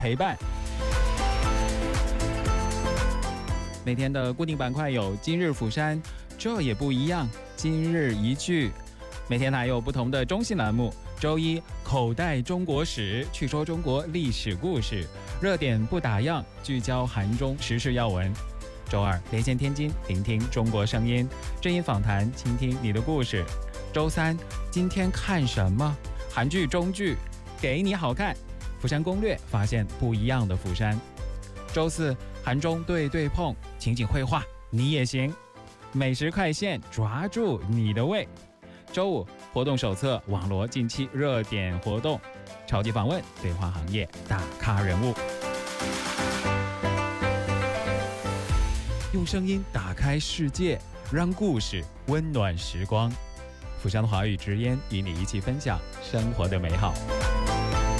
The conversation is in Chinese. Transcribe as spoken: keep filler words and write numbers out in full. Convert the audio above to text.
陪伴。每天的固定板块有今日釜山，这也不一样，今日一句。每天还有不同的中性栏目，周一口袋中国史，去说中国历史故事，热点不打烊，聚焦韩中时事要闻。周二连线天津，聆听中国声音，正音访谈，倾听你的故事。周三今天看什么？韩剧中剧给你好看，釜山攻略，发现不一样的釜山。周四韩中对对碰，情景绘画你也行。美食快线，抓住你的胃。周五活动手册，网罗近期热点活动。超级访问，对话行业大咖人物。用声音打开世界，让故事温暖时光。釜山华语直言与你一起分享生活的美好。